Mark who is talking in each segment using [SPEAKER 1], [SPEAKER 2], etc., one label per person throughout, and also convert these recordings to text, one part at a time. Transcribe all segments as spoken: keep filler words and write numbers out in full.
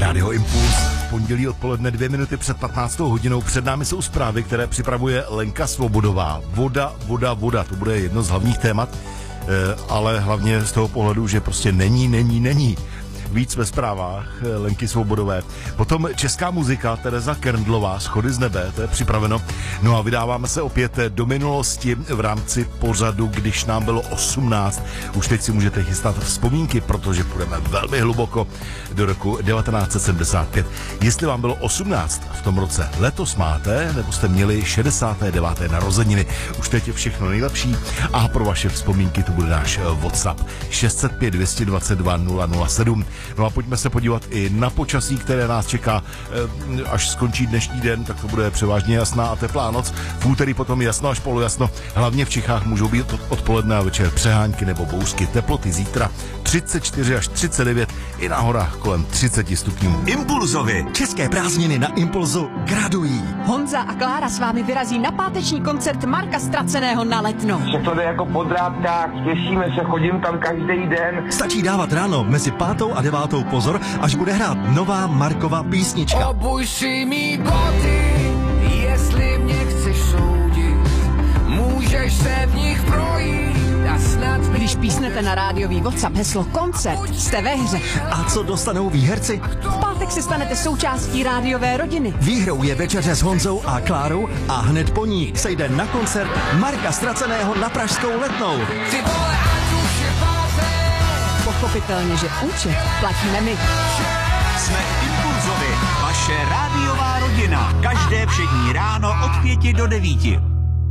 [SPEAKER 1] Rádio Impuls. Pondělí odpoledne dvě minuty před patnáctou hodinou. Před námi jsou zprávy, které připravuje Lenka Svobodová. Voda, voda, voda. To bude jedno z hlavních témat, ale hlavně z toho pohledu, že prostě není, není, není. Víc ve zprávách Lenky Svobodové. Potom česká muzika, Tereza Kerndlová, Schody z nebe, to je připraveno. No a vydáváme se opět do minulosti v rámci pořadu, když nám bylo osmnáct. Už teď si můžete chystat vzpomínky, protože půjdeme velmi hluboko do roku devatenáct set sedmdesát pět. Jestli vám bylo osmnáct v tom roce, letos máte, nebo jste měli šedesáté deváté narozeniny. Už teď je všechno nejlepší a pro vaše vzpomínky to bude náš WhatsApp šest set pět dvě stě dvacet dva nula nula sedm. No a pojďme se podívat i na počasí, které nás čeká, až skončí dnešní den, tak to bude převážně jasná a teplá noc. V úterý potom jasno až polojasno. Hlavně v Čechách můžou být odpoledne a večer přehánky nebo bouřky. Teploty zítra třicet čtyři až třicet devět, i na horách kolem třicet stupňů.
[SPEAKER 2] Impulzovi. České prázdniny na Impulzu gradují.
[SPEAKER 3] Honza a Klára s vámi vyrazí na páteční koncert Marka Ztraceného na Letno.
[SPEAKER 4] Že to jde jako po drátkách, těšíme se, chodím tam každý den.
[SPEAKER 2] Stačí dávat ráno mezi pátou a devátou pozor, až bude hrát nová Markova písnička.
[SPEAKER 5] Obuj si mý boty, jestli mě chceš soudit, můžeš se v nich projít a snad...
[SPEAKER 3] Když písnete na rádiový WhatsApp heslo koncert, jste ve hře.
[SPEAKER 2] A co dostanou výherci?
[SPEAKER 3] V pátek se stanete součástí rádiové rodiny.
[SPEAKER 2] Výhrou je večeře s Honzou a Klárou a hned po ní se jde na koncert Marka Ztraceného na pražskou Letnou.
[SPEAKER 5] Ty vole, ať už je pátek.
[SPEAKER 3] Pochopitelně, že účet platíme my.
[SPEAKER 6] Jsme Impulzovi, vaše rádiová rodina. Každé všední ráno od pěti do devíti.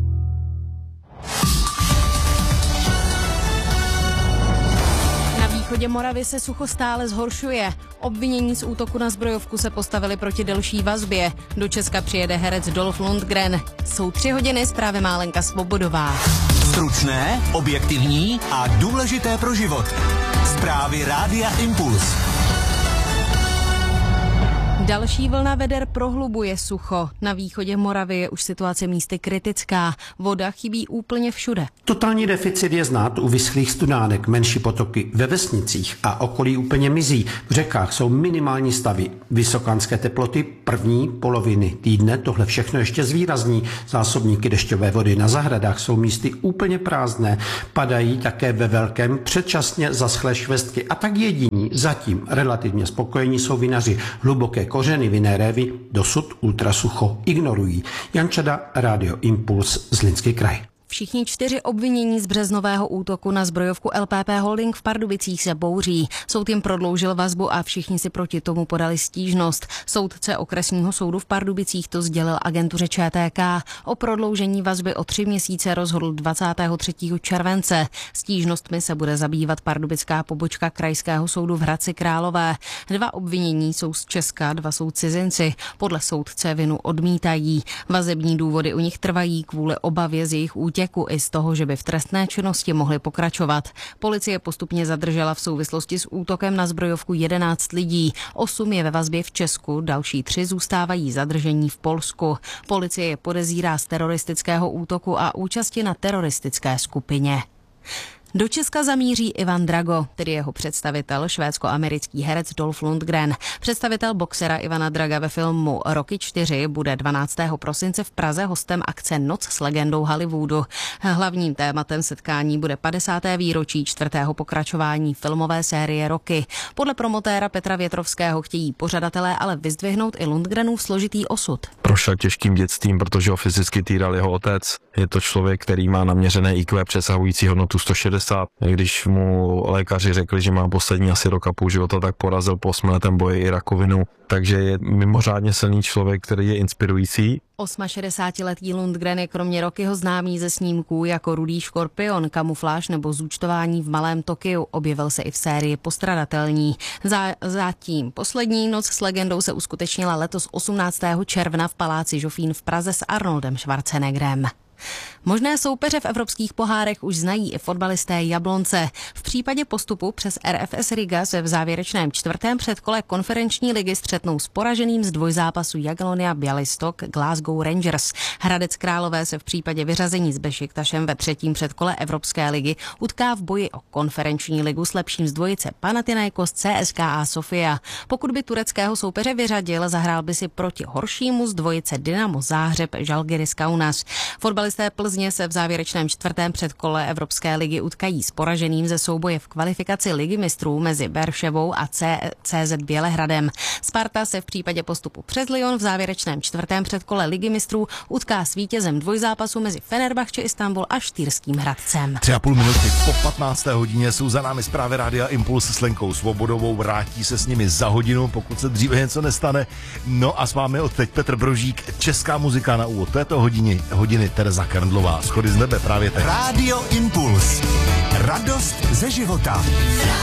[SPEAKER 7] Na východě Moravy se sucho stále zhoršuje. Obvinění z útoku na zbrojovku se postavili proti delší vazbě. Do Česka přijede herec Dolph Lundgren. Jsou tři hodiny, zprávy má Lenka Svobodová.
[SPEAKER 6] Stručné, objektivní a důležité pro život. Zprávy Rádia Impuls.
[SPEAKER 7] Další vlna veder prohlubuje sucho. Na východě Moravy je už situace místy kritická. Voda chybí úplně všude.
[SPEAKER 8] Totální deficit je znát u vyschlých studánek, menší potoky ve vesnicích a okolí úplně mizí. V řekách jsou minimální stavy. Vysokánské teploty první poloviny týdne tohle všechno ještě zvýrazní. Zásobníky dešťové vody na zahradách jsou místy úplně prázdné. Padají také ve velkém předčasně zaschlé švestky a tak jediní zatím relativně spokojení jsou vinaři. Hluboké kořeny vinné révy dosud ultrasucho ignorují. Jan Čada, Rádio Impuls, Zlínský kraj.
[SPEAKER 7] Všichni čtyři obvinění z březnového útoku na zbrojovku L P P Holding v Pardubicích se bouří. Soud jim prodloužil vazbu a všichni si proti tomu podali stížnost. Soudce okresního soudu v Pardubicích to sdělil agentuře Č T K. O prodloužení vazby o tři měsíce rozhodl dvacátého třetího července. Stížnostmi se bude zabývat pardubická pobočka Krajského soudu v Hradci Králové. Dva obvinění jsou z Česka, dva jsou cizinci. Podle soudce vinu odmítají. Vazební důvody u nich trvají kvůli obavě z jejich útěku i z toho, že by v trestné činnosti mohli pokračovat. Policie postupně zadržela v souvislosti s útokem na zbrojovku jedenáct lidí. Osm je ve vazbě v Česku, další tři zůstávají zadržení v Polsku. Policie je podezírá z teroristického útoku a účasti na teroristické skupině. Do Česka zamíří Ivan Drago, tedy jeho představitel, švédsko-americký herec Dolph Lundgren. Představitel boxera Ivana Draga ve filmu Rocky čtyři bude dvanáctého prosince v Praze hostem akce Noc s legendou Hollywoodu. Hlavním tématem setkání bude padesáté výročí čtvrtého pokračování filmové série Rocky. Podle promotéra Petra Větrovského chtějí pořadatelé ale vyzdvihnout i Lundgrenův složitý osud.
[SPEAKER 9] Prošel těžkým dětstvím, protože ho fyzicky týral jeho otec. Je to člověk, který má naměřené í kvé přesahující hodnotu sto šedesát. Když mu lékaři řekli, že má poslední asi rok a půl života, tak porazil po osmiletém boji i rakovinu. Takže je mimořádně silný člověk, který je inspirující.
[SPEAKER 7] šedesátiletý Lundgren je kromě Rockyho známý ze snímků jako Rudý škorpion, Kamufláž nebo Zúčtování v Malém Tokiu. Objevil se i v sérii Postradatelní. Za, zatím poslední Noc s legendou se uskutečnila letos osmnáctého června v paláci Žofín v Praze s Arnoldem Schwarzeneggerem. Možné soupeře v evropských pohárech už znají i fotbalisté Jablonce. V případě postupu přes R F S Riga se v závěrečném čtvrtém předkole konferenční ligy střetnou s poraženým z dvojzápasu Jagiellonia Białystok Glasgow Rangers. Hradec Králové se v případě vyřazení s Bešiktašem ve třetím předkole Evropské ligy utká v boji o konferenční ligu s lepším z dvojice Panathinaikos C S K A Sofia. Pokud by tureckého soupeře vyřadil, zahrál by si proti horšímu z dvojice Dynamo Záhřeb Žalgiris Kaunas. Fotbalisté Plzně se v závěrečném čtvrtém předkole Evropské ligy utkají s poraženým ze souboje v kvalifikaci Ligy mistrů mezi Berševou a C Z Bělehradem. Sparta se v případě postupu přes Lyon v závěrečném čtvrtém předkole Ligy mistrů utká s vítězem dvojzápasu mezi Fenerbahče Istanbul a Štýrským Hradcem.
[SPEAKER 1] Tři a půl minutky po patnácté hodině jsou za námi zprávy Rádia Impuls s Lenkou Svobodovou. Vrátí se s nimi za hodinu, pokud se dříve něco nestane. No a s vámi od teď Petr Brožík, česká muzika na úvod této hodiny, hodiny Tereza Kerndlová. Schody z nebe právě teď.
[SPEAKER 2] Rádio Impuls. Radost ze života.